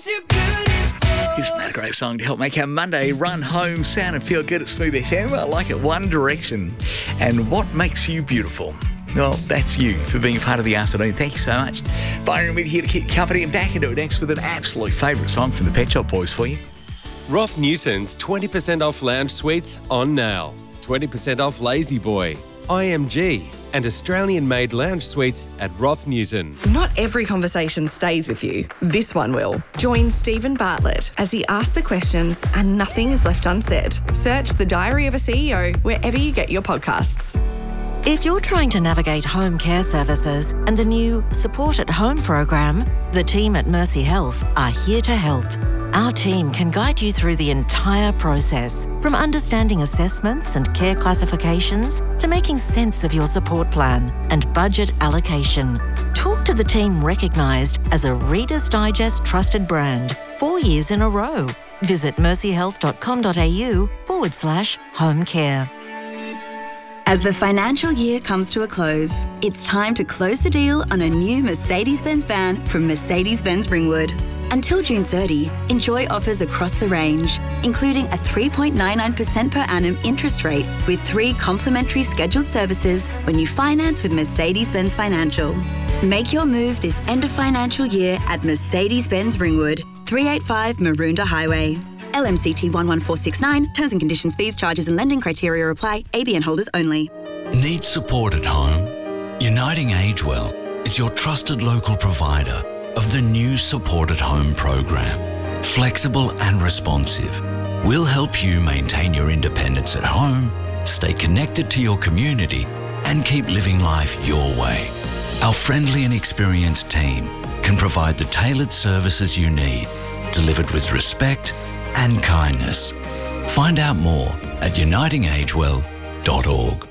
makes you beautiful? Isn't that a great song to help make our Monday run home sound and feel good at Smooth FM? I like it. One Direction. And what makes you beautiful? Well, that's you for being part of the afternoon. Thank you so much. Byron with you here to keep you company, and back into it next with an absolute favourite song from the Pet Shop Boys for you. Roth Newton's 20% off lounge suites on now. 20% off Lazy Boy, IMG, and Australian-made lounge suites at Roth Newton. Not every conversation stays with you. This one will. Join Stephen Bartlett as he asks the questions and nothing is left unsaid. Search The Diary of a CEO wherever you get your podcasts. If you're trying to navigate home care services and the new Support at Home program, the team at Mercy Health are here to help. Our team can guide you through the entire process, from understanding assessments and care classifications to making sense of your support plan and budget allocation. Talk to the team recognised as a Reader's Digest trusted brand 4 years in a row. Visit mercyhealth.com.au/home care. As the financial year comes to a close, it's time to close the deal on a new Mercedes-Benz van from Mercedes-Benz Ringwood. Until June 30, enjoy offers across the range, including a 3.99% per annum interest rate with 3 complimentary scheduled services when you finance with Mercedes-Benz Financial. Make your move this end of financial year at Mercedes-Benz Ringwood, 385 Maroondah Highway. LMCT 11469. Terms and conditions, fees, charges and lending criteria apply. ABN holders only. Need support at home? Uniting Agewell is your trusted local provider of the new Support at Home program. Flexible and responsive, we'll help you maintain your independence at home, stay connected to your community, and keep living life your way. Our friendly and experienced team can provide the tailored services you need, delivered with respect and kindness. Find out more at unitingagewell.org.